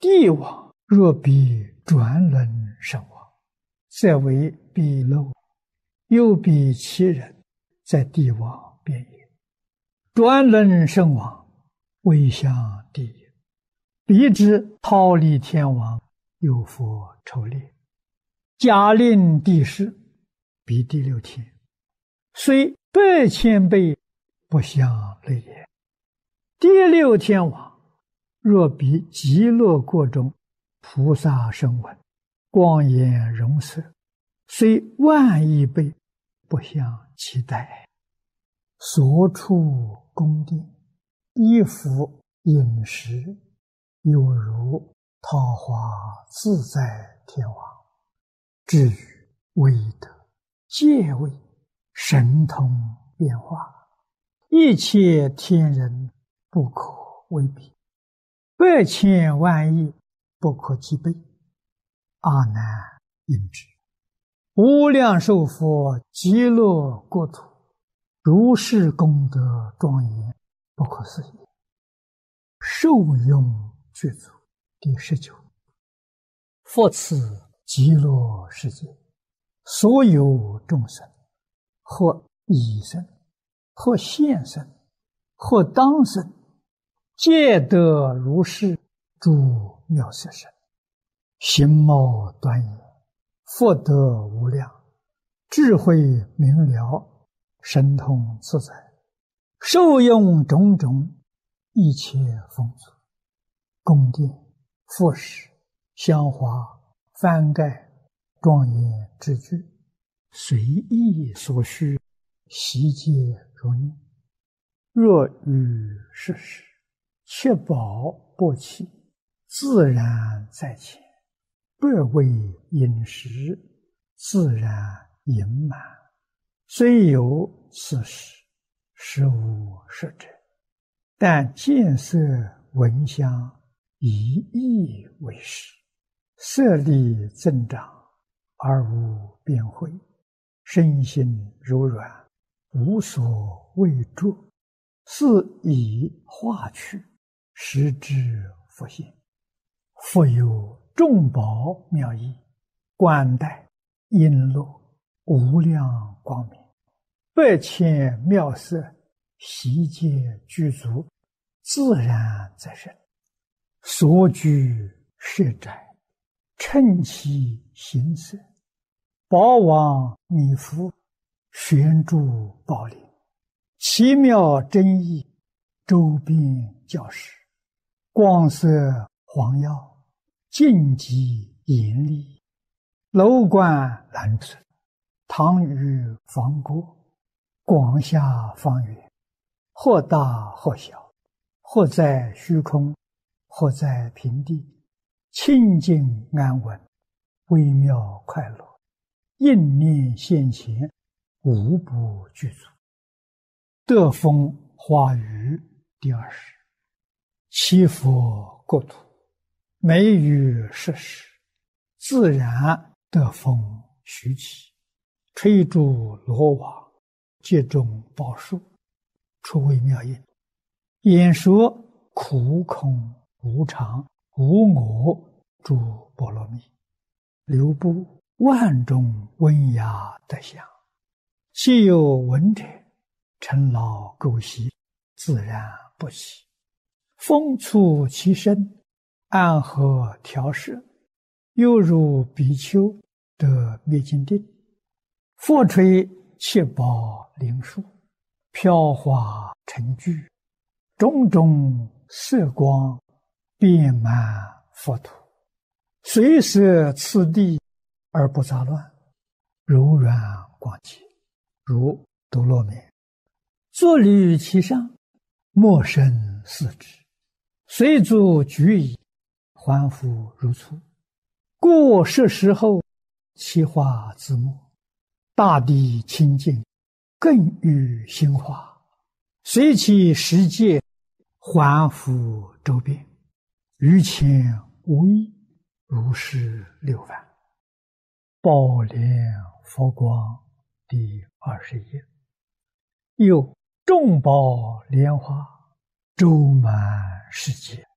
帝王若比转轮身亡，则为必漏；又比其人，在帝王边也。转轮身亡，未向帝也。彼之忉利天王，有佛抽列，假令帝释，彼第六天，虽8,000倍，不相类也。第六天王若比极乐国中菩萨声闻，光颜容色，虽万亿倍，不相期待。所处宫殿，衣服饮食，有如桃花自在天王。至于威德、戒位、神通变化，一切天人不可为比，8,000万亿不可计备。阿难应之。无量寿佛极乐国土，如是功德庄严，不可思议。受用具足。第19。复此极乐世界，所有众生，或已生，或现生，或当生，皆得如是诸妙色身，形貌端严，福德无量，智慧明了，神通自在，受用种种一切丰足，宫殿、服饰、香花、幡盖、庄严之具，随意所需，悉皆如念。若遇世事，切宝不起，自然在前，不为饮食，自然盈满。虽有此事，实无实者，但见色闻香，以意为实，色力增长，而无边慧，身心柔软，无所畏著，是以化去，实之复现。复有众宝妙义，冠带璎珞，无量光明，8,000妙色，悉皆具足，自然在身。所居舍宅，称其形色，宝王弥覆，悬诸宝林，奇妙真义，周边教室，光色黄耀，净极严厉，楼观蓝色，堂宇方郭，广厦方圆，或大或小，或在虚空，或在平地，清净安稳，微妙快乐，应念现前，无不具足。得风花雨第20。其佛国土，每于世时，自然得风徐起，吹诸罗网，接种宝树，出微妙音，演说苦空无常无我诸波罗蜜，流布万种温雅德相，既有闻者，尘劳垢习，自然不起。风触其身，安和调摄，犹如比丘得灭尽定。复吹七宝灵树，飘华成聚，种种色光，遍满佛土，随摄次第而不杂乱，柔软广洁，如多罗面。坐履其上，莫生四肢，随足举矣，还复如初。故是时候，其化自没，大地清净，更与心化，随其世界，还复周遍，于前无异，如是6万。宝莲佛光第21。又众宝莲花，周满世界，